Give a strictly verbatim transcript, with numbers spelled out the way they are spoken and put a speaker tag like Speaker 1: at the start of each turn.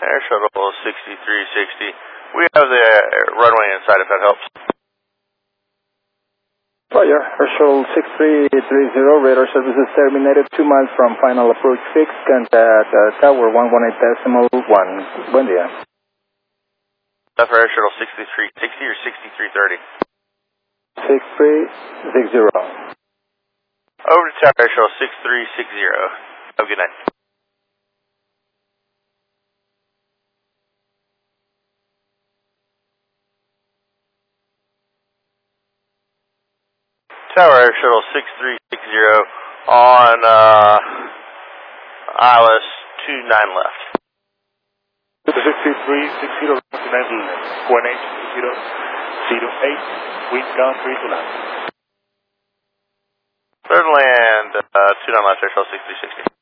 Speaker 1: Air Shuttle sixty-three sixty. We have the runway inside if that helps.
Speaker 2: Roger, Air Shuttle six three three zero, radar services terminated two miles from final approach fix, contact uh, tower one one eight decimal one. Buen día.
Speaker 1: That's for Air Shuttle sixty-three sixty or sixty-three thirty?
Speaker 2: six three six zero.
Speaker 1: Over to Tower Air Shuttle six three six zero. Have a good night. Tower Air Shuttle six three six zero on uh, I L S two nine left.
Speaker 3: sixty-three six zero, one eight zero zero eight, wind down three to land.
Speaker 1: Third land, uh, two nine left, Air Shuttle six three sixty.